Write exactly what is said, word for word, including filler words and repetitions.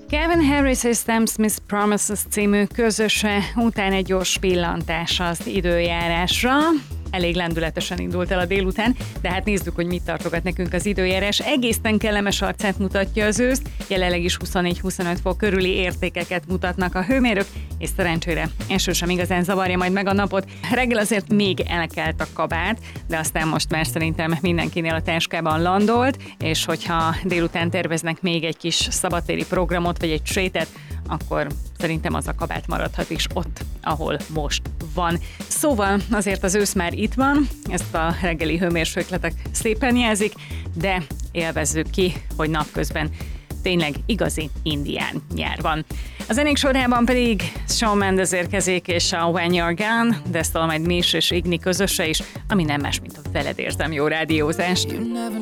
Calvin Harris és Sam Smith Promises című közöse után egy gyors pillantás az időjárásra. Elég lendületesen indult el a délután, de hát nézzük, hogy mit tartogat nekünk az időjárás. Egészen kellemes arcát mutatja az ősz, jelenleg is huszonnégy-huszonöt fok körüli értékeket mutatnak a hőmérők, és szerencsére eső sem igazán zavarja majd meg a napot. Reggel azért még elkelt a kabát, de aztán most már szerintem mindenkinél a táskában landolt, és hogyha délután terveznek még egy kis szabadtéri programot, vagy egy sétet, akkor szerintem az a kabát maradhat is ott, ahol most van. Szóval azért az ősz már itt van, ezt a reggeli hőmérsékletek szépen jelzik, de élvezzük ki, hogy napközben tényleg igazi indián nyár van. A zenék sorában pedig Shawn Mendes érkezik, és a When You're Gone, de ezt majd Mish és Igni közöse is, ami nem más, mint a veled érzem jó rádiózást.